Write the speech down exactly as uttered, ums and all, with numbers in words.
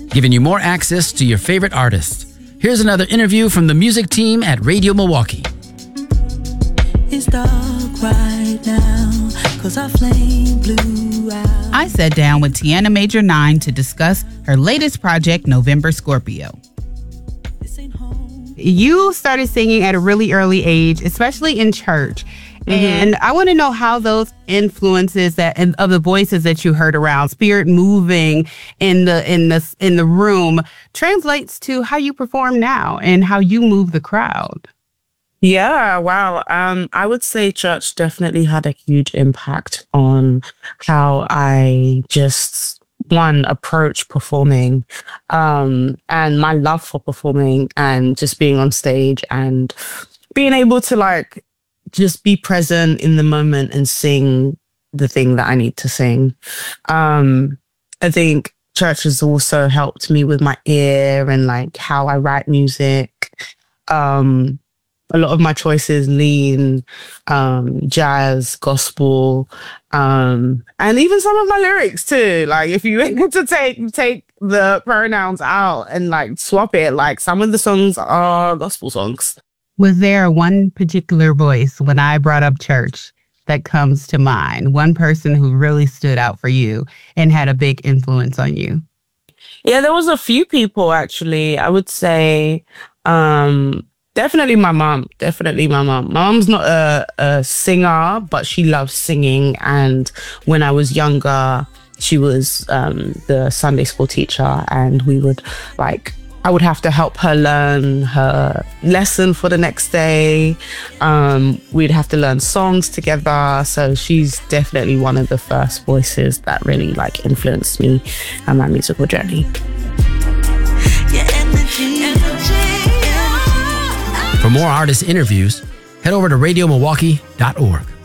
giving you more access to your favorite artists. Here's another interview from the music team at Radio Milwaukee. It's dark right now, 'cause our flame blew out. I sat down with Tiana Major nine to discuss her latest project, November Scorpio. You started singing at a really early age, especially in church. Mm-hmm. And I want to know how those influences that and of the voices that you heard around, spirit moving in the in the in the room, translates to how you perform now and how you move the crowd. Yeah, wow. Um, I would say church definitely had a huge impact on how I just, one, approach performing, um, and my love for performing and just being on stage and being able to like just be present in the moment and sing the thing that I need to sing. Um, I think church has also helped me with my ear and like how I write music. Um, a lot of my choices lean um, jazz, gospel, um, and even some of my lyrics too. Like if you were to take take the pronouns out and like swap it, like some of the songs are gospel songs. Was there one particular voice when I brought up church that comes to mind? One person who really stood out for you and had a big influence on you? Yeah, there was a few people actually. I would say um, definitely my mom. Definitely my mom. My mom's not a, a singer, but she loves singing. And when I was younger, she was um, the Sunday school teacher, and we would like. I would have to help her learn her lesson for the next day. Um, we'd have to learn songs together. So she's definitely one of the first voices that really like influenced me and my musical journey. For more artist interviews, head over to radio milwaukee dot org.